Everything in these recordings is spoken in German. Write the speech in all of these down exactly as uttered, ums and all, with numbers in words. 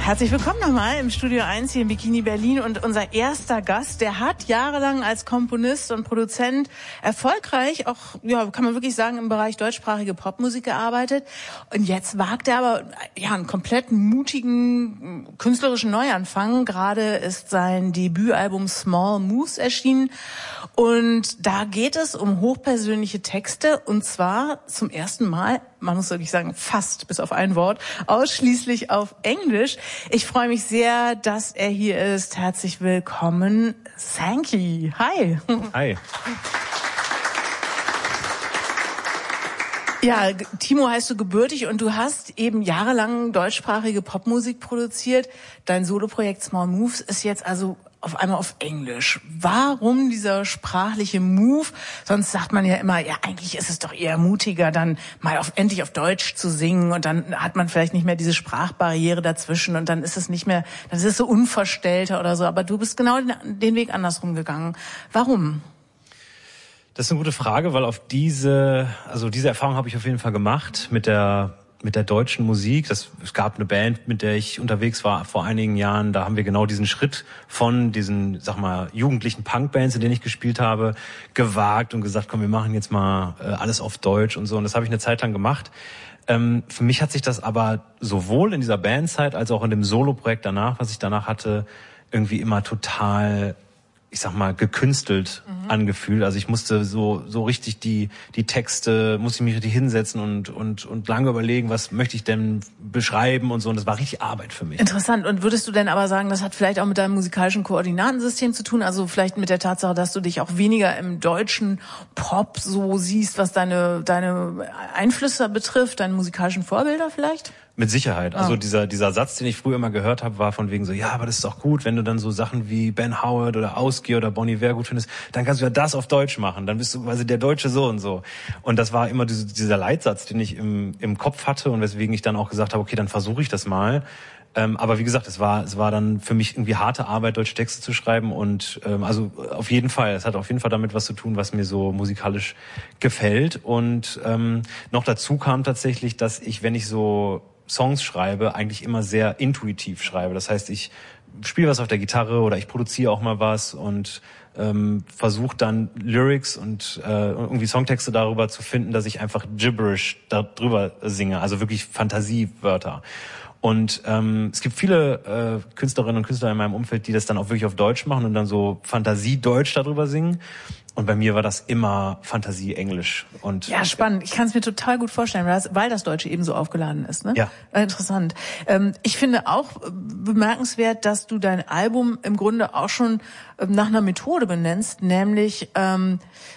Herzlich willkommen nochmal im Studio eins hier in Bikini Berlin und unser erster Gast, der hat jahrelang als Komponist und Produzent erfolgreich, auch ja kann man wirklich sagen, im Bereich deutschsprachige Popmusik gearbeitet und jetzt wagt er aber ja einen komplett mutigen künstlerischen Neuanfang. Gerade ist sein Debütalbum Small Moves erschienen und da geht es um hochpersönliche Texte und zwar zum ersten Mal, man muss wirklich sagen, fast bis auf ein Wort, ausschließlich auf Englisch. Ich freue mich sehr, dass er hier ist. Herzlich willkommen, Sankey. Hi. Hi. Ja, Timo heißt du gebürtig und du hast eben jahrelang deutschsprachige Popmusik produziert. Dein Soloprojekt Small Moves ist jetzt also auf einmal auf Englisch. Warum dieser sprachliche Move? Sonst sagt man ja immer, ja, eigentlich ist es doch eher mutiger, dann mal auf, endlich auf Deutsch zu singen und dann hat man vielleicht nicht mehr diese Sprachbarriere dazwischen und dann ist es nicht mehr, dann ist es so unverstellter oder so. Aber du bist genau den, den Weg andersrum gegangen. Warum? Das ist eine gute Frage, weil auf diese, also diese Erfahrung habe ich auf jeden Fall gemacht mit der mit der deutschen Musik. Das, es gab eine Band, mit der ich unterwegs war vor einigen Jahren. Da haben wir genau diesen Schritt von diesen, sag mal, jugendlichen Punkbands, in denen ich gespielt habe, gewagt und gesagt, komm, wir machen jetzt mal äh, alles auf Deutsch und so. Und das habe ich eine Zeit lang gemacht. Ähm, für mich hat sich das aber sowohl in dieser Bandzeit als auch in dem Soloprojekt danach, was ich danach hatte, irgendwie immer total, ich sag mal, gekünstelt mhm. angefühlt. Also ich musste so so richtig die die Texte, musste ich mich richtig hinsetzen und und und lange überlegen, was möchte ich denn beschreiben und so. Und das war richtig Arbeit für mich. Interessant. Und würdest du denn aber sagen, das hat vielleicht auch mit deinem musikalischen Koordinatensystem zu tun? Also vielleicht mit der Tatsache, dass du dich auch weniger im deutschen Pop so siehst, was deine deine Einflüsse betrifft, deine musikalischen Vorbilder vielleicht? Mit Sicherheit. Also oh. dieser dieser Satz, den ich früher immer gehört habe, war von wegen so, ja, aber das ist doch gut, wenn du dann so Sachen wie Ben Howard oder Ausgier oder Bon Iver gut findest, dann kannst du ja das auf Deutsch machen, dann bist du quasi der Deutsche so und so. Und das war immer diese, dieser Leitsatz, den ich im im Kopf hatte und weswegen ich dann auch gesagt habe, okay, dann versuche ich das mal. Ähm, aber wie gesagt, es war es war dann für mich irgendwie harte Arbeit, deutsche Texte zu schreiben und ähm, also auf jeden Fall, es hat auf jeden Fall damit was zu tun, was mir so musikalisch gefällt. Und ähm, noch dazu kam tatsächlich, dass ich, wenn ich so Songs schreibe, eigentlich immer sehr intuitiv schreibe. Das heißt, ich spiele was auf der Gitarre oder ich produziere auch mal was und ähm, versuche dann Lyrics und äh, irgendwie Songtexte darüber zu finden, dass ich einfach gibberish darüber singe, also wirklich Fantasiewörter. Und ähm, es gibt viele äh, Künstlerinnen und Künstler in meinem Umfeld, die das dann auch wirklich auf Deutsch machen und dann so Fantasie-Deutsch darüber singen. Und bei mir war das immer Fantasie-Englisch. Und ja, spannend. Ich kann es mir total gut vorstellen, weil das, weil das Deutsche eben so aufgeladen ist. Ne? Ja. Interessant. Ähm, ich finde auch bemerkenswert, dass du dein Album im Grunde auch schon nach einer Methode benennst, nämlich ähm,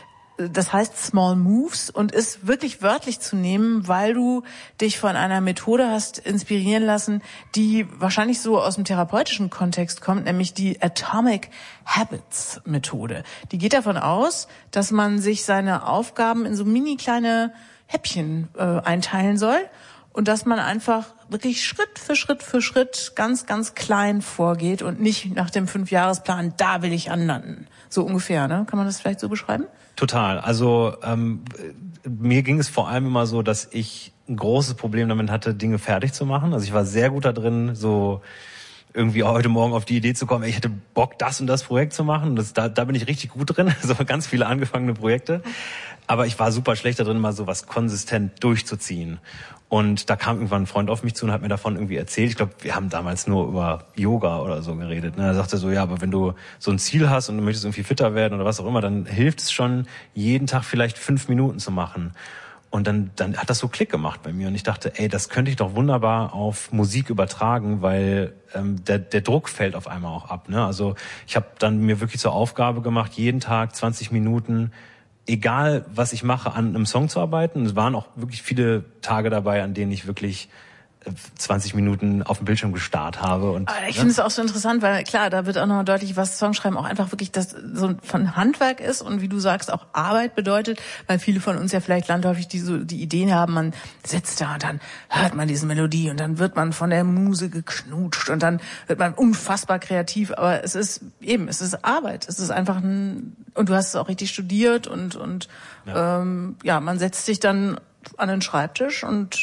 das heißt Small Moves und ist wirklich wörtlich zu nehmen, weil du dich von einer Methode hast inspirieren lassen, die wahrscheinlich so aus dem therapeutischen Kontext kommt, nämlich die Atomic Habits Methode. Die geht davon aus, dass man sich seine Aufgaben in so mini kleine Häppchen äh, einteilen soll und dass man einfach wirklich Schritt für Schritt für Schritt ganz, ganz klein vorgeht und nicht nach dem Fünfjahresplan, da will ich anlanden. So ungefähr, ne? Kann man das vielleicht so beschreiben? Total. Also ähm, mir ging es vor allem immer so, dass ich ein großes Problem damit hatte, Dinge fertig zu machen. Also ich war sehr gut da drin, so irgendwie heute Morgen auf die Idee zu kommen, ich hätte Bock, das und das Projekt zu machen. Das, da, da bin ich richtig gut drin, so ganz viele angefangene Projekte. Aber ich war super schlecht da drin, mal so was konsistent durchzuziehen. Und da kam irgendwann ein Freund auf mich zu und hat mir davon irgendwie erzählt. Ich glaube, wir haben damals nur über Yoga oder so geredet. Er sagte so, ja, aber wenn du so ein Ziel hast und du möchtest irgendwie fitter werden oder was auch immer, dann hilft es schon, jeden Tag vielleicht fünf Minuten zu machen. Und dann, dann hat das so Klick gemacht bei mir. Und ich dachte, ey, das könnte ich doch wunderbar auf Musik übertragen, weil ähm, der, der Druck fällt auf einmal auch ab. Ne? Also ich habe dann mir wirklich zur Aufgabe gemacht, jeden Tag zwanzig Minuten, egal was ich mache, an einem Song zu arbeiten. Es waren auch wirklich viele Tage dabei, an denen ich wirklich zwanzig Minuten auf dem Bildschirm gestarrt habe. Und aber ich finde es auch so interessant, weil klar, da wird auch nochmal deutlich, was Songschreiben auch einfach wirklich das so von Handwerk ist und wie du sagst, auch Arbeit bedeutet, weil viele von uns ja vielleicht landläufig die so die Ideen haben, man sitzt da und dann hört man diese Melodie und dann wird man von der Muse geknutscht und dann wird man unfassbar kreativ, aber es ist eben, es ist Arbeit, es ist einfach ein, und du hast es auch richtig studiert und und ja, ähm, ja man setzt sich dann an den Schreibtisch und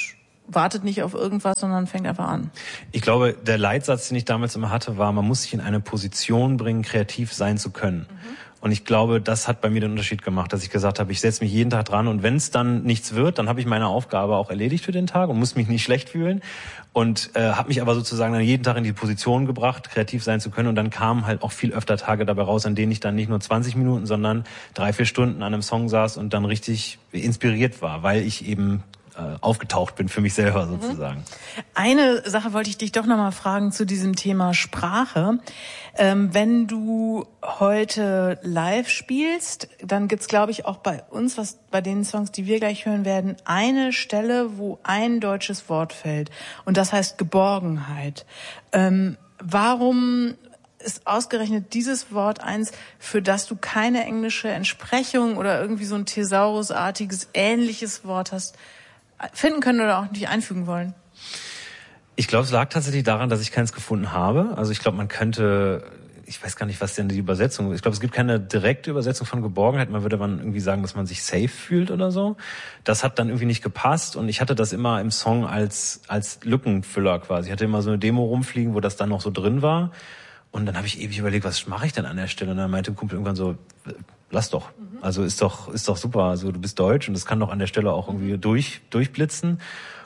wartet nicht auf irgendwas, sondern fängt einfach an. Ich glaube, der Leitsatz, den ich damals immer hatte, war, man muss sich in eine Position bringen, kreativ sein zu können. Mhm. Und ich glaube, das hat bei mir den Unterschied gemacht, dass ich gesagt habe, ich setze mich jeden Tag dran und wenn es dann nichts wird, dann habe ich meine Aufgabe auch erledigt für den Tag und muss mich nicht schlecht fühlen und äh, habe mich aber sozusagen dann jeden Tag in die Position gebracht, kreativ sein zu können und dann kamen halt auch viel öfter Tage dabei raus, an denen ich dann nicht nur zwanzig Minuten, sondern drei, vier Stunden an einem Song saß und dann richtig inspiriert war, weil ich eben aufgetaucht bin für mich selber sozusagen. Eine Sache wollte ich dich doch nochmal fragen zu diesem Thema Sprache. Ähm, wenn du heute live spielst, dann gibt's, glaube ich, auch bei uns, was bei den Songs, die wir gleich hören werden, eine Stelle, wo ein deutsches Wort fällt. Und das heißt Geborgenheit. Ähm, warum ist ausgerechnet dieses Wort eins, für das du keine englische Entsprechung oder irgendwie so ein Thesaurusartiges, ähnliches Wort hast, finden können oder auch nicht einfügen wollen? Ich glaube, es lag tatsächlich daran, dass ich keins gefunden habe. Also ich glaube, man könnte, ich weiß gar nicht, was denn die Übersetzung ist. Ich glaube, es gibt keine direkte Übersetzung von Geborgenheit. Man würde dann irgendwie sagen, dass man sich safe fühlt oder so. Das hat dann irgendwie nicht gepasst und ich hatte das immer im Song als als Lückenfüller quasi. Ich hatte immer so eine Demo rumfliegen, wo das dann noch so drin war. Und dann habe ich ewig überlegt, was mache ich denn an der Stelle? Und dann meinte ein Kumpel irgendwann so, lass doch. Also ist doch ist doch super. Also du bist deutsch und das kann doch an der Stelle auch irgendwie durch durchblitzen.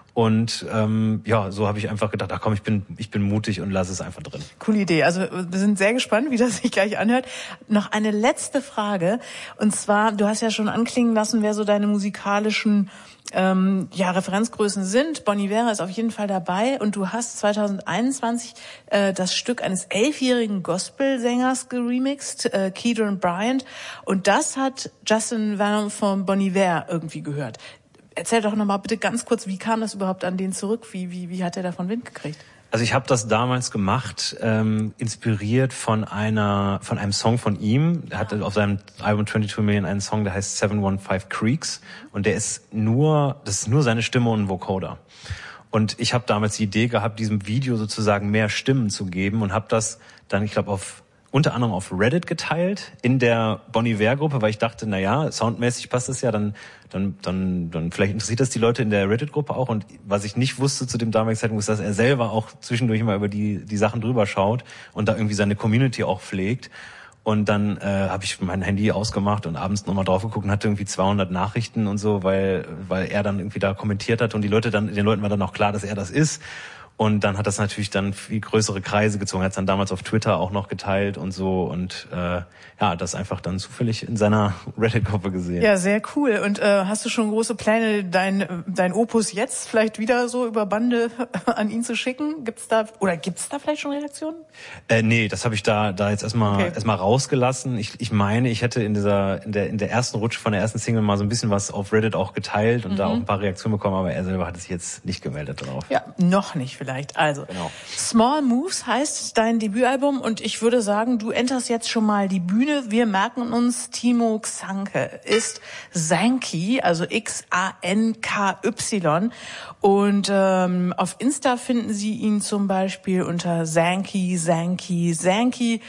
Und ähm, ja, so habe ich einfach gedacht, ach komm, ich bin ich bin mutig und lass es einfach drin. Coole Idee. Also wir sind sehr gespannt, wie das sich gleich anhört. Noch eine letzte Frage. Und zwar, du hast ja schon anklingen lassen, wer so deine musikalischen ähm, ja, Referenzgrößen sind. Bon Iver ist auf jeden Fall dabei. Und du hast zwanzig einundzwanzig äh, das Stück eines elfjährigen Gospelsängers geremixed, äh, Keedron Bryant. Und das hat Justin Vernon von Bon Iver irgendwie gehört. Erzähl doch nochmal bitte ganz kurz, wie kam das überhaupt an den zurück? Wie, wie, wie hat er davon Wind gekriegt? Also ich habe das damals gemacht, ähm, inspiriert von einer von einem Song von ihm. Er hatte auf seinem Album zweiundzwanzig Million einen Song, der heißt seven one five Creeks und der ist nur, das ist nur seine Stimme und ein Vocoder. Und ich habe damals die Idee gehabt, diesem Video sozusagen mehr Stimmen zu geben und habe das dann, ich glaube, auf unter anderem auf Reddit geteilt in der Bon Iver-Gruppe, weil ich dachte, na ja, soundmäßig passt das ja, dann dann dann dann vielleicht interessiert das die Leute in der Reddit-Gruppe auch. Und was ich nicht wusste zu dem damaligen Zeitpunkt ist, dass er selber auch zwischendurch mal über die die Sachen drüber schaut und da irgendwie seine Community auch pflegt. Und dann äh, habe ich mein Handy ausgemacht und abends nochmal drauf geguckt und hatte irgendwie zweihundert Nachrichten und so, weil weil er dann irgendwie da kommentiert hat und die Leute dann den Leuten war dann auch klar, dass er das ist. Und dann hat das natürlich dann viel größere Kreise gezogen, hat es dann damals auf Twitter auch noch geteilt und so und äh, ja, das einfach dann zufällig in seiner Reddit-Gruppe gesehen. Ja, sehr cool. Und äh, hast du schon große Pläne, dein dein Opus jetzt vielleicht wieder so über Bande an ihn zu schicken? Gibt's da oder gibt's da vielleicht schon Reaktionen? Äh, nee, das habe ich da da jetzt erstmal okay. erstmal rausgelassen. Ich ich meine, ich hätte in dieser in der in der ersten Rutsche von der ersten Single mal so ein bisschen was auf Reddit auch geteilt und mhm. da auch ein paar Reaktionen bekommen, aber er selber hat sich jetzt nicht gemeldet darauf. Ja, noch nicht vielleicht. Also, genau. Small Moves heißt dein Debütalbum und ich würde sagen, du enterst jetzt schon mal die Bühne. Wir merken uns, Timo Xanke ist Xanky, also X A N K Y und ähm, auf Insta finden Sie ihn zum Beispiel unter Xanky, Xanky, Xanky.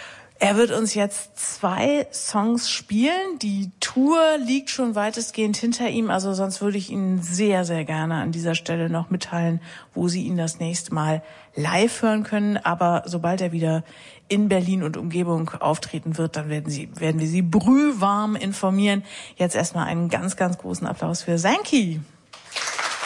Er wird uns jetzt zwei Songs spielen. Die Tour liegt schon weitestgehend hinter ihm, also sonst würde ich Ihnen sehr, sehr gerne an dieser Stelle noch mitteilen, wo Sie ihn das nächste Mal live hören können. Aber sobald er wieder in Berlin und Umgebung auftreten wird, dann werden Sie, werden wir Sie brühwarm informieren. Jetzt erstmal einen ganz, ganz großen Applaus für Xanky.